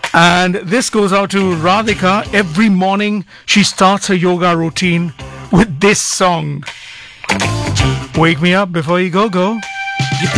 And this goes out to Radhika. Every morning she starts her yoga routine with this song. Wake me up before you go.